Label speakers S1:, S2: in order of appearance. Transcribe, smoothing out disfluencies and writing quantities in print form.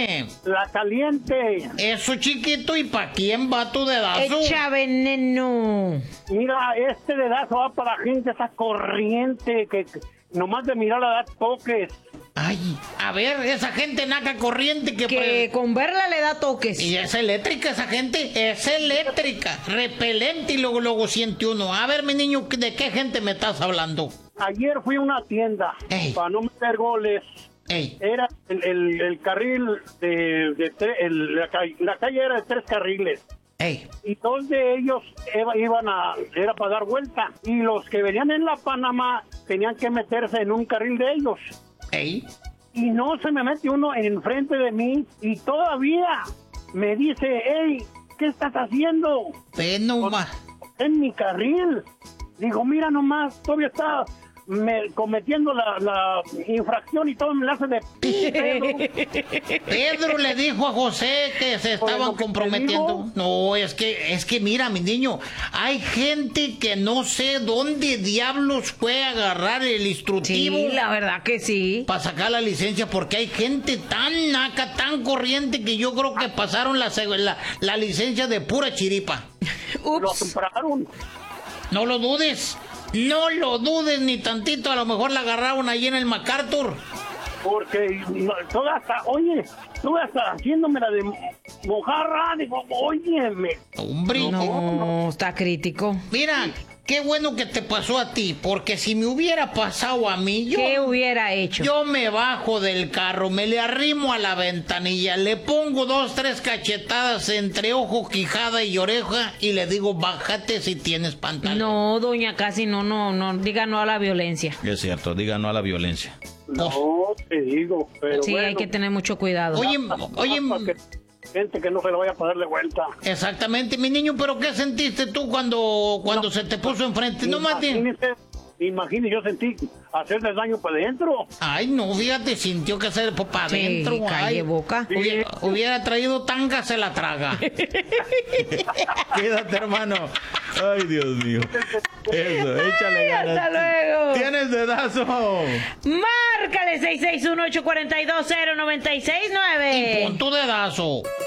S1: Dime.
S2: La caliente.
S1: Eso, chiquito, ¿y para quién va tu dedazo?
S3: Echa veneno.
S2: Mira, este dedazo va para la gente, esa corriente que nomás de mirarla da toques.
S1: Ay, a ver, esa gente naca corriente
S3: Que con verla le da toques.
S1: Y es eléctrica esa gente, es eléctrica, repelente y luego siente uno. A ver, mi niño, ¿de qué gente me estás hablando?
S2: Ayer fui a una tienda para no meter goles.
S1: Ey.
S2: Era el carril la calle era de 3 carriles.
S1: Ey.
S2: Y 2 de ellos era para dar vuelta. Y los que venían en la Panamá tenían que meterse en un carril de ellos.
S1: Ey.
S2: Y no se me mete uno enfrente de mí y todavía me dice, hey, ¿qué estás haciendo?
S1: Ven nomás.
S2: En mi carril. Digo, mira nomás, todavía está cometiendo la infracción y todo me la hace de
S1: Pedro le dijo a José que se estaban comprometiendo. No, es que mira, mi niño, hay gente que no sé dónde diablos fue a agarrar el instructivo.
S3: Sí, la verdad que sí.
S1: Para sacar la licencia, porque hay gente tan naca, tan corriente que yo creo que pasaron la licencia de pura chiripa.
S2: Lo compraron.
S1: No lo dudes. No lo dudes ni tantito, a lo mejor la agarraron ahí en el MacArthur.
S2: Porque toda hasta haciéndome la de mojarra, digo, óyeme.
S1: Hombre.
S3: No, está crítico.
S1: Mira, qué bueno que te pasó a ti, porque si me hubiera pasado a mí,
S3: ¿qué hubiera hecho?
S1: Yo me bajo del carro, me le arrimo a la ventanilla, le pongo 2, 3 cachetadas entre ojo, quijada y oreja y le digo, bájate si tienes pantalón.
S3: No, doña Casi, no, diga no a la violencia.
S4: Es cierto, diga no a la violencia.
S2: No, te digo, pero
S3: sí,
S2: bueno,
S3: hay que tener mucho cuidado.
S1: Oye,
S2: gente que no se la vaya a pasar de vuelta.
S1: Exactamente, mi niño, pero ¿qué sentiste tú cuando se te puso enfrente? No más
S2: Imagínese, yo sentí hacerle daño para adentro.
S1: Ay, no, fíjate, sintió que hacer para adentro.
S3: Sí, calle boca.
S1: Hubiera traído tanga, se la traga.
S4: Quédate, hermano. Ay, Dios mío. Eso, échale ganas.
S3: Hasta luego.
S4: Tienes dedazo.
S3: Márcale 661-842-0969.
S1: Y pon tu dedazo.